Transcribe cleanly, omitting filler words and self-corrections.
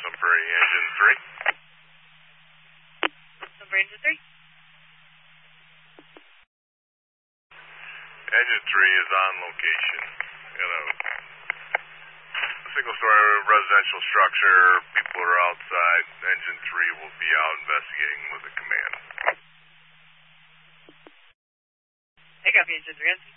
Sunbury, Engine 3. Sunbury, Engine 3. Engine 3 is on location. Got a single-story residential structure. People are outside. Engine 3 will be out investigating with the command. I copy, Engine 3.